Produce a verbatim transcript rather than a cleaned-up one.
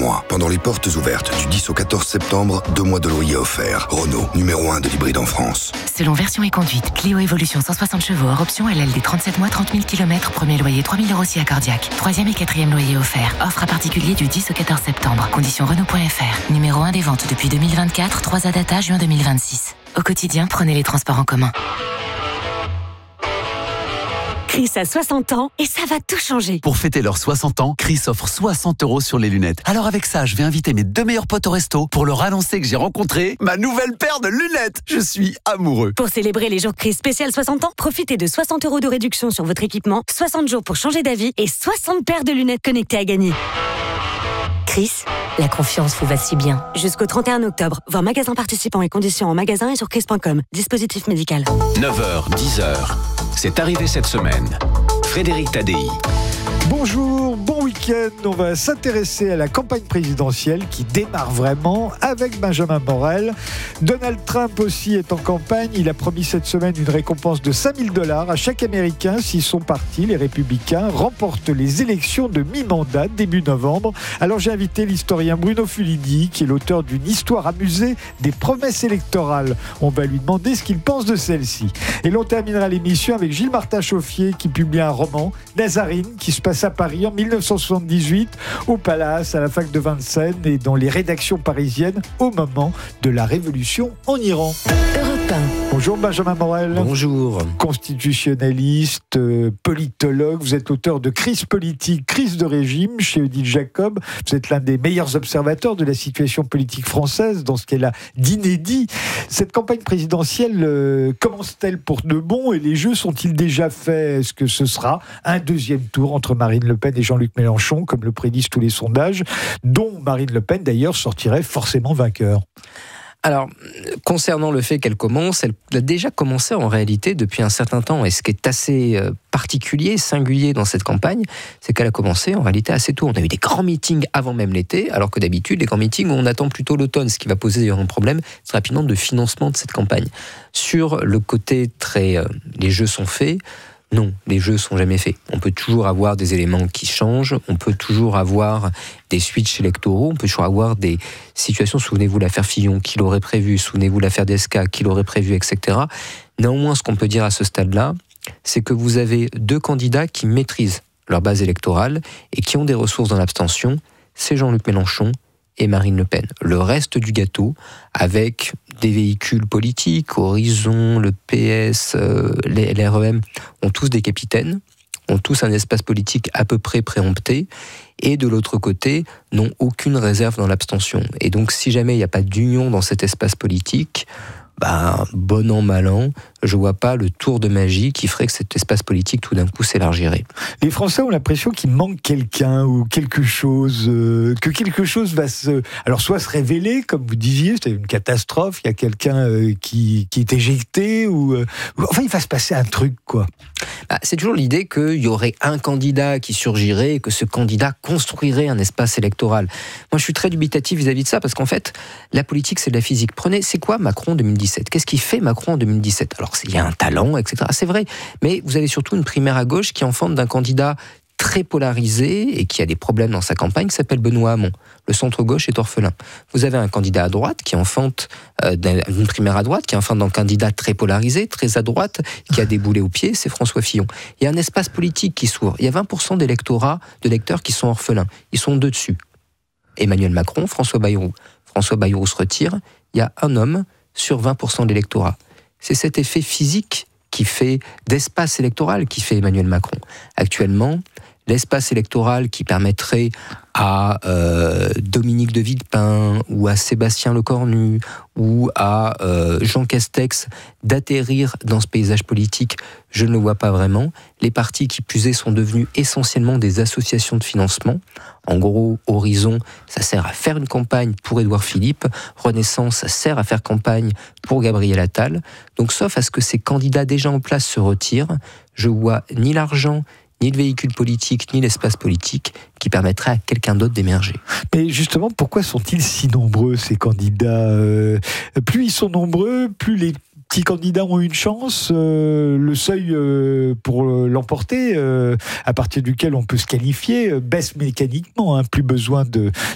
mois. Pendant les portes ouvertes du dix au quatorze septembre, deux mois de loyer offerts. Renault, numéro un de l'hybride en France. Selon version et conduite, Clio Evolution cent soixante chevaux hors option L L D trente-sept mois, trente mille kilomètres, premier loyer trois mille euros si accordiaque. Troisième et quatrième loyer offert. Offre à particulier du dix au quatorze septembre. Conditions Renault point F R. Numéro un des ventes depuis deux mille vingt-quatre, trois A data juin deux mille vingt-six. Au quotidien, prenez les transports en commun. Chris a soixante ans et ça va tout changer. Pour fêter leurs soixante ans, Chris offre soixante euros sur les lunettes. Alors avec ça, je vais inviter mes deux meilleurs potes au resto pour leur annoncer que j'ai rencontré ma nouvelle paire de lunettes. Je suis amoureux. Pour célébrer les jours Chris spécial soixante ans, profitez de soixante euros de réduction sur votre équipement, soixante jours pour changer d'avis et soixante paires de lunettes connectées à gagner. Chris, la confiance vous va si bien. Jusqu'au trente et un octobre, voir magasin participants et conditions en magasin et sur chris point com. Dispositif médical. neuf heures, dix heures. C'est arrivé cette semaine. Frédéric Tadei. Bonjour, bon week-end. On va s'intéresser à la campagne présidentielle qui démarre vraiment avec Benjamin Morel. Donald Trump aussi est en campagne. Il a promis cette semaine une récompense de cinq mille dollars à chaque Américain si son parti, les Républicains, remporte les élections de mi-mandat début novembre. Alors j'ai invité l'historien Bruno Fulidi, qui est l'auteur d'une histoire amusée des promesses électorales. On va lui demander ce qu'il pense de celle-ci. Et l'on terminera l'émission avec Gilles Martin-Chauffier qui publie un roman, Nazarine, qui se passe à Paris en mille neuf cent soixante-dix-huit, au Palace, à la fac de Vincennes et dans les rédactions parisiennes au moment de la révolution en Iran. Europe un. Bonjour Benjamin Morel. Bonjour. Constitutionnaliste, euh, politologue, vous êtes auteur de Crise politique, crise de régime chez Odile Jacob. Vous êtes l'un des meilleurs observateurs de la situation politique française dans ce qu'elle a d'inédit. Cette campagne présidentielle euh, commence-t-elle pour de bon et les jeux sont-ils déjà faits? Est-ce que ce sera un deuxième tour entre Marine Le Pen et Jean-Luc Mélenchon, comme le prédisent tous les sondages, dont Marine Le Pen d'ailleurs sortirait forcément vainqueur? Alors, concernant le fait qu'elle commence, elle a déjà commencé en réalité depuis un certain temps. Et ce qui est assez particulier, singulier dans cette campagne, c'est qu'elle a commencé en réalité assez tôt. On a eu des grands meetings avant même l'été, alors que d'habitude, les grands meetings, on attend plutôt l'automne, ce qui va poser d'ailleurs un problème très rapidement de financement de cette campagne. Sur le côté très... Euh, les jeux sont faits, non, les jeux sont jamais faits. On peut toujours avoir des éléments qui changent, on peut toujours avoir des switches électoraux, on peut toujours avoir des situations, souvenez-vous l'affaire Fillon, qui l'aurait prévu, souvenez-vous l'affaire Desca, qui l'aurait prévu, et cetera. Néanmoins, ce qu'on peut dire à ce stade-là, c'est que vous avez deux candidats qui maîtrisent leur base électorale et qui ont des ressources dans l'abstention, c'est Jean-Luc Mélenchon et Marine Le Pen. Le reste du gâteau, avec des véhicules politiques, Horizon, le P S, euh, les, les R E M, ont tous des capitaines, ont tous un espace politique à peu près préempté, et de l'autre côté, n'ont aucune réserve dans l'abstention. Et donc, si jamais il n'y a pas d'union dans cet espace politique, bah, bon an, mal an, je vois pas le tour de magie qui ferait que cet espace politique tout d'un coup s'élargirait. Les Français ont l'impression qu'il manque quelqu'un ou quelque chose, euh, que quelque chose va se, alors soit se révéler, comme vous disiez, c'est une catastrophe, il y a quelqu'un euh, qui, qui est éjecté, ou, euh, ou enfin il va se passer un truc, quoi. Bah, c'est toujours l'idée qu'il y aurait un candidat qui surgirait et que ce candidat construirait un espace électoral. Moi, je suis très dubitatif vis-à-vis de ça, parce qu'en fait, la politique, c'est de la physique. Prenez, c'est quoi Macron en deux mille dix-sept? Qu'est-ce qui fait Macron en deux mille dix-sept? Alors, il y a un talent, et cetera. C'est vrai, mais vous avez surtout une primaire à gauche qui enfante d'un candidat très polarisé et qui a des problèmes dans sa campagne, qui s'appelle Benoît Hamon. Le centre-gauche est orphelin. Vous avez un candidat à droite qui enfante euh, d'une primaire à droite, qui enfante d'un candidat très polarisé, très à droite, qui a des boulets aux pieds, c'est François Fillon. Il y a un espace politique qui s'ouvre. Il y a vingt pour cent d'électorats, de lecteurs qui sont orphelins. Ils sont deux dessus. Emmanuel Macron, François Bayrou. François Bayrou se retire. Il y a un homme sur vingt pour cent de l'électorat. C'est cet effet physique qui fait d'espace électoral qui fait Emmanuel Macron. Actuellement, l'espace électoral qui permettrait à euh, Dominique de Villepin ou à Sébastien Lecornu ou à euh, Jean Castex d'atterrir dans ce paysage politique, je ne le vois pas vraiment. Les partis qui plus est sont devenus essentiellement des associations de financement. En gros, Horizon, ça sert à faire une campagne pour Édouard Philippe. Renaissance, ça sert à faire campagne pour Gabriel Attal. Donc, sauf à ce que ces candidats déjà en place se retirent, je vois ni l'argent, ni le véhicule politique, ni l'espace politique qui permettrait à quelqu'un d'autre d'émerger. Mais justement, pourquoi sont-ils si nombreux, ces candidats? euh, Plus ils sont nombreux, plus les petits candidats ont une chance. Euh, le seuil euh, pour l'emporter, euh, à partir duquel on peut se qualifier, euh, baisse mécaniquement. Hein, plus besoin de,